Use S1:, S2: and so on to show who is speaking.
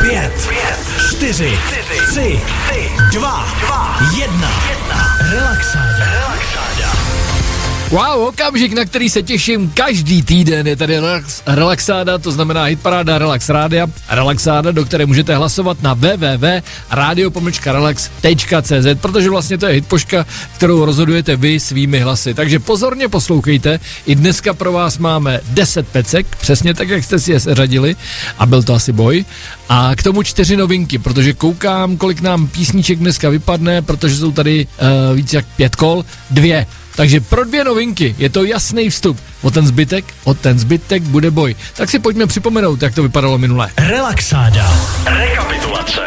S1: 5, 4, 3, 2, 1. Relaxáda.
S2: Wow, okamžik, na který se těším každý týden, je tady Relaxáda, to znamená hitparáda Relax Rádia, Relaxáda, do které můžete hlasovat na www.radio.relax.cz, protože vlastně to je hitpoška, kterou rozhodujete vy svými hlasy. Takže pozorně poslouchejte, i dneska pro vás máme 10 pecek, přesně tak, jak jste si je seřadili, a byl to asi boj. A k tomu 4 novinky, protože koukám, kolik nám písniček dneska vypadne, protože jsou tady víc jak 5 kol, 2. Takže pro 2 novinky je to jasný vstup. O ten zbytek bude boj. Tak si pojďme připomenout, jak to vypadalo minule.
S1: Relaxáda. Rekapitulace.